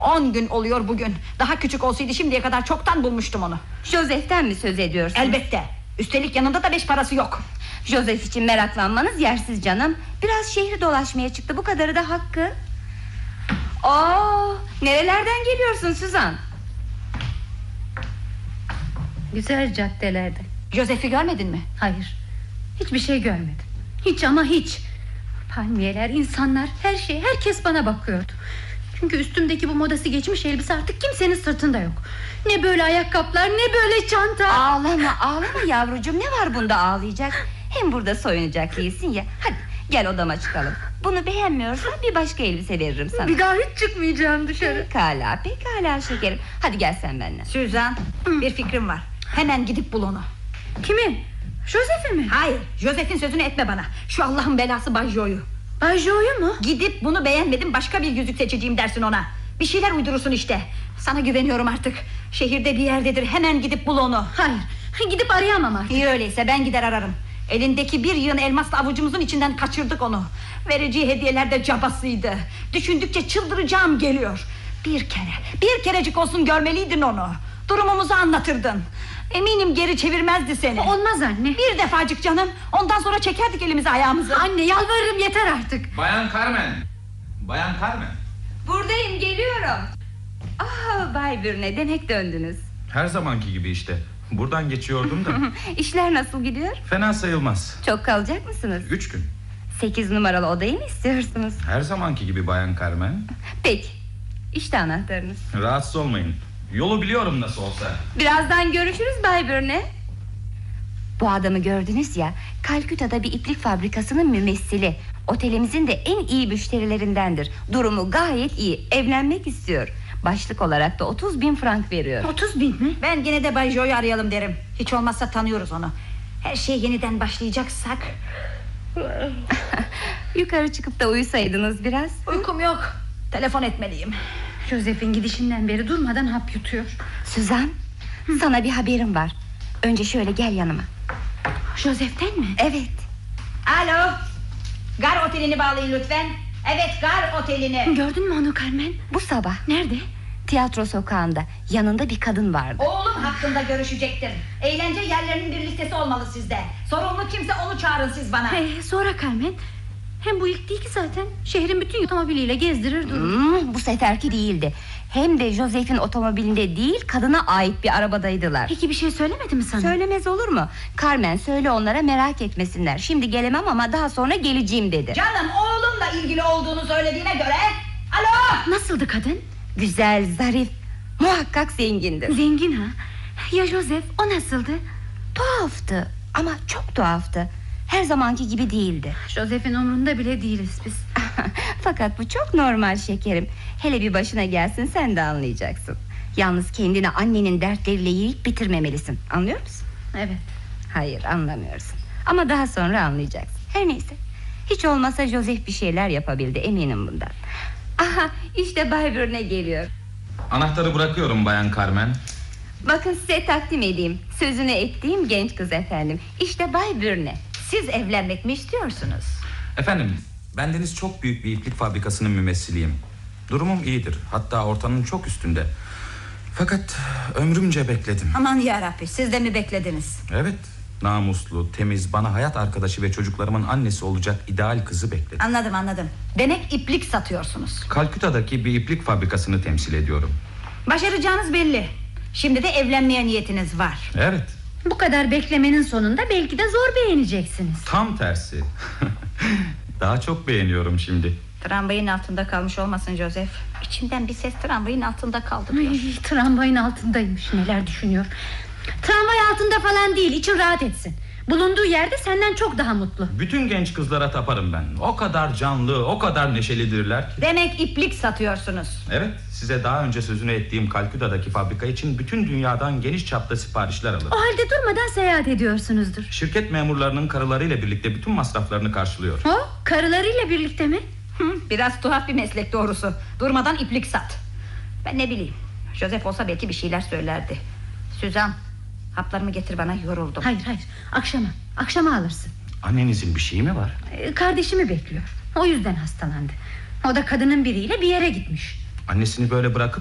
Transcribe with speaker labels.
Speaker 1: 10 gün oluyor bugün. Daha küçük olsaydı şimdiye kadar çoktan bulmuştum onu.
Speaker 2: Joseph'ten mi söz ediyorsun?
Speaker 1: Elbette. Üstelik yanında da 5 parası yok.
Speaker 2: Joseph için meraklanmanız yersiz canım. Biraz şehri dolaşmaya çıktı, bu kadarı da hakkı. Nerelerden geliyorsun Suzan?
Speaker 3: Güzel caddelerden.
Speaker 1: Joseph'i görmedin mi?
Speaker 3: Hayır, hiçbir şey görmedim. Hiç ama hiç. Palmiyeler, insanlar, her şey, herkes bana bakıyordu. Çünkü üstümdeki bu modası geçmiş elbise artık kimsenin sırtında yok. Ne böyle ayakkabılar, ne böyle çanta.
Speaker 2: Ağlama yavrucuğum, ne var bunda ağlayacak? Hem burada soyunacak değilsin ya. Hadi gel odama çıkalım. Bunu beğenmiyorsan bir başka elbise veririm sana.
Speaker 3: Bir daha hiç çıkmayacağım dışarı.
Speaker 2: Pekala şekerim. Hadi gel sen benimle.
Speaker 1: Suzan, bir fikrim var. Hemen gidip bul onu.
Speaker 3: Kimin? Joseph'in mi?
Speaker 1: Hayır, Joseph'in sözünü etme bana. Şu Allah'ın belası Bay Jo'yu.
Speaker 3: Bay Jo'yu mu?
Speaker 1: Gidip bunu beğenmedim, başka bir yüzük seçeceğim dersin ona. Bir şeyler uydurursun işte. Sana güveniyorum artık. Şehirde bir yerdedir, hemen gidip bul onu.
Speaker 3: Hayır, gidip arayamam artık.
Speaker 1: İyi öyleyse ben gider ararım. Elindeki bir yığın elmasla avucumuzun içinden kaçırdık onu. Vereceği hediyeler de cabasıydı. Düşündükçe çıldıracağım geliyor. Bir kerecik olsun görmeliydin onu. Durumumuzu anlatırdın. Eminim geri çevirmezdi seni.
Speaker 3: Olmaz anne.
Speaker 1: Bir defacık canım. Ondan sonra çekerdik elimizi ayağımızı.
Speaker 3: Anne yalvarırım, yeter artık.
Speaker 4: Bayan Carmen. Bayan Carmen.
Speaker 2: Buradayım, geliyorum. Bay Bürne, demek döndünüz.
Speaker 4: Her zamanki gibi işte. Buradan geçiyordum da.
Speaker 2: İşler nasıl gidiyor?
Speaker 4: Fena sayılmaz.
Speaker 2: Çok kalacak mısınız?
Speaker 4: 3 gün.
Speaker 2: 8 numaralı odayı mı istiyorsunuz?
Speaker 4: Her zamanki gibi Bayan Carmen.
Speaker 2: Peki, işte anahtarınız.
Speaker 4: Rahatsız olmayın. Yolu biliyorum nasıl olsa.
Speaker 2: Birazdan görüşürüz Bay Bürne. Bu adamı gördünüz ya, Kalküta'da bir iplik fabrikasının mümessili. Otelimizin de en iyi müşterilerindendir. Durumu gayet iyi, evlenmek istiyor. Başlık olarak da 30.000 frank veriyor.
Speaker 3: 30.000 mi?
Speaker 1: Ben yine de Bay Jo'yu arayalım derim. Hiç olmazsa tanıyoruz onu. Her şey yeniden başlayacaksak.
Speaker 2: Yukarı çıkıp da uyusaydınız biraz.
Speaker 1: Uykum yok. Telefon etmeliyim.
Speaker 3: Joseph'in gidişinden beri durmadan hap yutuyor.
Speaker 2: Suzan, sana bir haberim var. Önce şöyle gel yanıma.
Speaker 3: Joseph'ten mi?
Speaker 2: Evet.
Speaker 1: Alo. Gar otelini bağlayın lütfen. Evet, Gar otelini.
Speaker 3: Gördün mü onu Carmen?
Speaker 2: Bu sabah.
Speaker 3: Nerede?
Speaker 2: Tiyatro sokağında. Yanında bir kadın vardı.
Speaker 1: Oğlum hakkında görüşecektir. Eğlence yerlerinin bir listesi olmalı sizde. Sorumlu kimse onu çağırın siz bana.
Speaker 3: Sonra Carmen. Hem bu ilk değil ki zaten. Şehrin bütün otomobiliyle gezdirir durur.
Speaker 2: Bu seferki değildi. Hem de Joseph'in otomobilinde değil, kadına ait bir arabadaydılar.
Speaker 3: Peki bir şey söylemedi mi sana?
Speaker 2: Söylemez olur mu? Carmen, söyle onlara merak etmesinler. Şimdi gelemem ama daha sonra geleceğim dedi.
Speaker 1: Canım, oğlumla ilgili olduğunu söylediğine göre. Alo.
Speaker 3: Nasıldı kadın?
Speaker 2: Güzel, zarif, muhakkak zengindir.
Speaker 3: Zengin ha. Ya Joseph, o nasıldı?
Speaker 2: Tuhaftı ama çok tuhaftı. Her zamanki gibi değildi.
Speaker 3: Joseph'in umrunda bile değiliz biz.
Speaker 2: Fakat bu çok normal şekerim. Hele bir başına gelsin, sen de anlayacaksın. Yalnız kendini annenin dertleriyle yiyip bitirmemelisin. Anlıyor musun?
Speaker 3: Evet.
Speaker 2: Hayır, anlamıyorsun. Ama daha sonra anlayacaksın. Her neyse. Hiç olmasa Joseph bir şeyler yapabildi, eminim bundan. Aha, işte Bay Bürne geliyor.
Speaker 4: Anahtarı bırakıyorum Bayan Carmen.
Speaker 2: Bakın size takdim edeyim. Sözünü ettiğim genç kız efendim. İşte Bay Bürne.
Speaker 1: Siz evlenmek mi istiyorsunuz?
Speaker 4: Efendim, bendeniz çok büyük bir iplik fabrikasının mümessiliyim. Durumum iyidir. Hatta ortanın çok üstünde. Fakat ömrümce bekledim.
Speaker 1: Aman yarabbi, siz de mi beklediniz?
Speaker 4: Evet, namuslu, temiz, bana hayat arkadaşı ve çocuklarımın annesi olacak ideal kızı bekledim.
Speaker 1: Anladım. Demek iplik satıyorsunuz.
Speaker 4: Kalküta'daki bir iplik fabrikasını temsil ediyorum.
Speaker 1: Başaracağınız belli. Şimdi de evlenmeye niyetiniz var.
Speaker 4: Evet.
Speaker 3: Bu kadar beklemenin sonunda belki de zor beğeneceksiniz.
Speaker 4: Tam tersi. Daha çok beğeniyorum şimdi.
Speaker 1: Tramvayın altında kalmış olmasın Joseph. İçimden bir ses tramvayın altında kaldı diyor.
Speaker 3: Tramvayın altındaymış, neler düşünüyor. Tramvay altında falan değil, için rahat etsin. Bulunduğu yerde senden çok daha mutlu.
Speaker 4: Bütün genç kızlara taparım ben. O kadar canlı, o kadar neşelidirler ki.
Speaker 1: Demek iplik satıyorsunuz.
Speaker 4: Evet, size daha önce sözünü ettiğim Kalküta'daki fabrika için bütün dünyadan geniş çapta siparişler alırım.
Speaker 3: O halde durmadan seyahat ediyorsunuzdur.
Speaker 4: Şirket memurlarının karılarıyla birlikte bütün masraflarını karşılıyor.
Speaker 3: Karılarıyla birlikte mi?
Speaker 1: Biraz tuhaf bir meslek doğrusu. Durmadan iplik sat. Ben ne bileyim, Joseph olsa belki bir şeyler söylerdi. Suzan, haplarımı getir bana, yoruldum.
Speaker 3: Hayır, akşama alırsın.
Speaker 4: Annenizin bir şeyi mi var?
Speaker 3: Kardeşimi bekliyor. O yüzden hastalandı. O da kadının biriyle bir yere gitmiş.
Speaker 4: Annesini böyle bırakıp